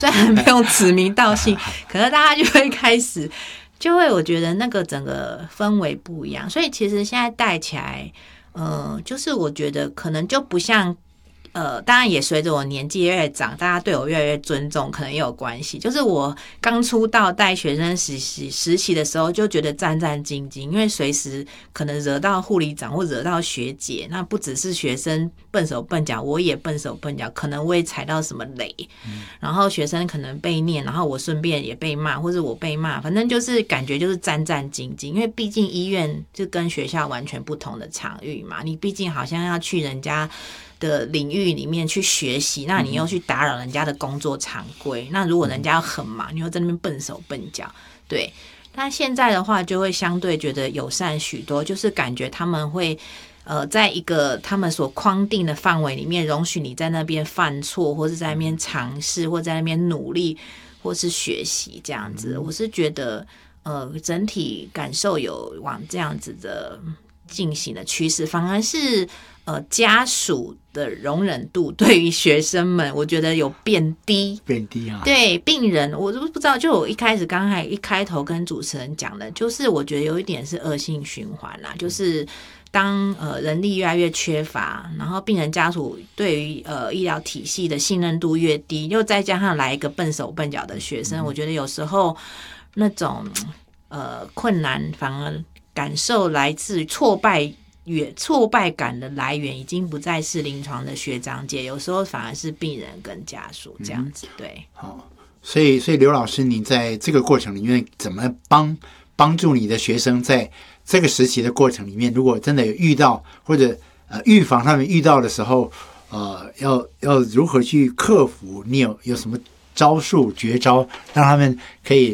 虽然不用指名道姓，可是大家就会开始，就会我觉得那个整个氛围不一样，所以其实现在带起来，就是我觉得可能就不像。当然也随着我年纪越来越长，大家对我越来越尊重，可能也有关系。就是我刚出道带学生实习的时候，就觉得战战兢兢，因为随时可能惹到护理长或惹到学姐，那不只是学生笨手笨脚，我也笨手笨脚，可能我也踩到什么雷，然后学生可能被念，然后我顺便也被骂，或者我被骂，反正就是感觉就是战战兢兢，因为毕竟医院就跟学校完全不同的场域嘛，你毕竟好像要去人家的领域里面去学习，那你又去打扰人家的工作常规，那如果人家很忙，你又在那边笨手笨脚，对。但现在的话就会相对觉得友善许多，就是感觉他们会在一个他们所框定的范围里面容许你在那边犯错，或是在那边尝试，或在那边努力，或是学习这样子。我是觉得整体感受有往这样子的进行的趋势，反而是家属的容忍度对于学生们，我觉得有变低啊。对病人，我都不知道，就我一开头跟主持人讲的，就是我觉得有一点是恶性循环啦，就是当人力越来越缺乏，然后病人家属对于医疗体系的信任度越低，又再加上来一个笨手笨脚的学生，我觉得有时候那种困难反而感受来自挫败感的来源已经不再是临床的学长姐，有时候反而是病人跟家属这样子。对， 好，所以刘老师，你在这个过程里面怎么帮助你的学生在这个实习的过程里面，如果真的有遇到或者预防他们遇到的时候，要如何去克服？你有什么招数绝招，让他们可以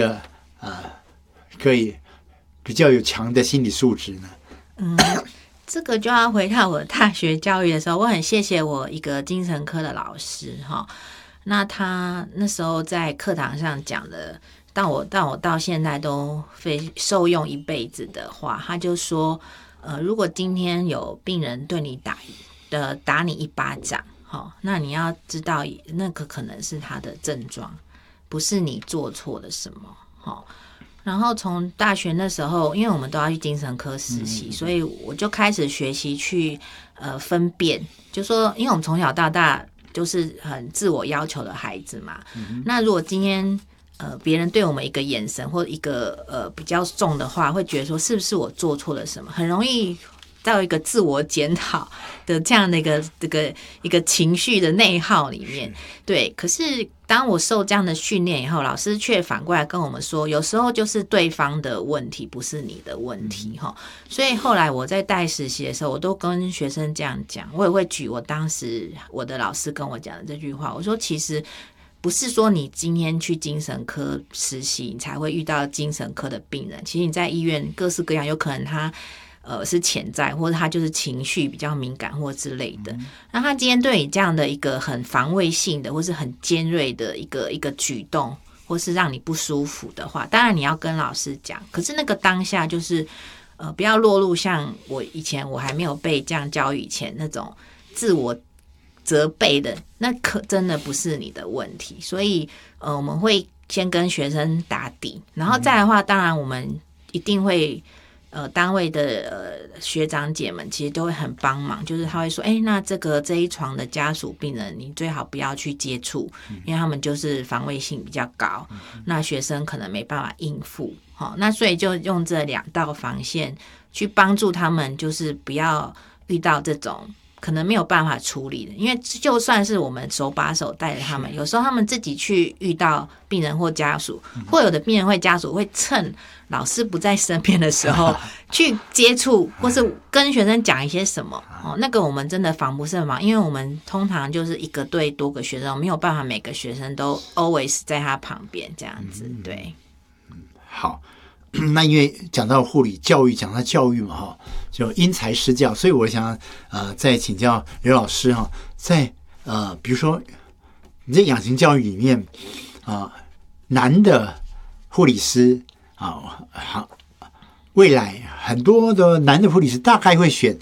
可以比较有强的心理素质呢？ 这个就要回到我大学教育的时候，我很谢谢我一个精神科的老师哈。那他那时候在课堂上讲的，但我到现在都受用一辈子的话，他就说，如果今天有病人对你打你一巴掌，那你要知道那个可能是他的症状，不是你做错了什么。然后从大学那时候，因为我们都要去精神科实习，所以我就开始学习去分辨，就说因为我们从小到大就是很自我要求的孩子嘛，那如果今天别人对我们一个眼神或一个比较重的话，会觉得说是不是我做错了什么，很容易到一个自我检讨的这样的一个情绪的内耗里面。对，可是当我受这样的训练以后，老师却反过来跟我们说，有时候就是对方的问题，不是你的问题。所以后来我在带实习的时候，我都跟学生这样讲，我也会举我当时我的老师跟我讲的这句话，我说其实不是说你今天去精神科实习你才会遇到精神科的病人，其实你在医院各式各样，有可能他是潜在，或者他就是情绪比较敏感或之类的。那他今天对你这样的一个很防卫性的，或是很尖锐的一个举动，或是让你不舒服的话，当然你要跟老师讲。可是那个当下就是不要落入像我以前我还没有被这样教育以前那种自我责备的，那可真的不是你的问题。所以我们会先跟学生打底，然后再来的话，当然我们一定会单位的学长姐们其实都会很帮忙，就是他会说，那这一床的家属病人你最好不要去接触，因为他们就是防卫性比较高，那学生可能没办法应付。那所以就用这2道防线去帮助他们，就是不要遇到这种可能没有办法处理的，因为就算是我们手把手带着他们，有时候他们自己去遇到病人或家属，或有的病人或家属会趁老师不在身边的时候去接触，或是跟学生讲一些什么。那个我们真的防不胜防，因为我们通常就是一个对多个学生，没有办法每个学生都 always 在他旁边这样子。对， 好。那因为讲到护理教育，讲到教育嘛，就因材施教，所以我想再请教刘老师在比如说你在养成教育里面男的护理师未来很多的男的护理师大概会选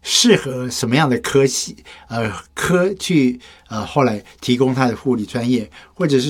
适合什么样的科去后来提供他的护理专业，或者是